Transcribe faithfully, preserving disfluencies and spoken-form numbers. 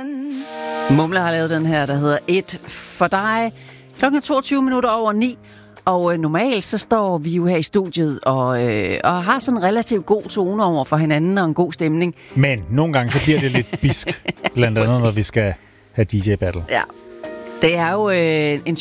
Mumle har lavet den her, der hedder Et for dig. Klokken er toogtyve minutter over ni. Og øh, normalt så står vi jo her i studiet og, øh, og har sådan en relativt god tone over for hinanden og en god stemning. Men nogle gange så bliver det lidt bisk, blandt andet når vi skal have D J-battle. Ja, det er jo øh, en